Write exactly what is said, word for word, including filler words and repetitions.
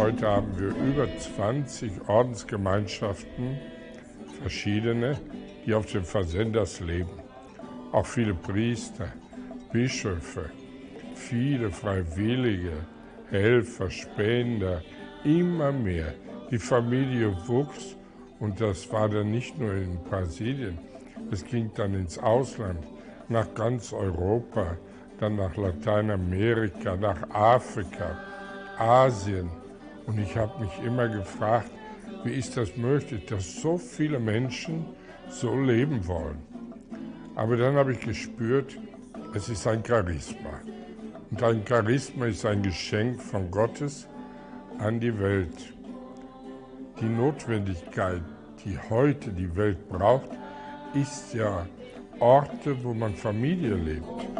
Heute haben wir über zwanzig Ordensgemeinschaften, verschiedene, die auf dem Versenders leben. Auch viele Priester, Bischöfe, viele Freiwillige, Helfer, Spender, immer mehr. Die Familie wuchs und das war dann nicht nur in Brasilien, es ging dann ins Ausland, nach ganz Europa, dann nach Lateinamerika, nach Afrika, Asien. Und ich habe mich immer gefragt, wie ist das möglich, dass so viele Menschen so leben wollen. Aber dann habe ich gespürt, es ist ein Charisma. Und ein Charisma ist ein Geschenk von Gottes an die Welt. Die Notwendigkeit, die heute die Welt braucht, ist ja Orte, wo man Familie lebt.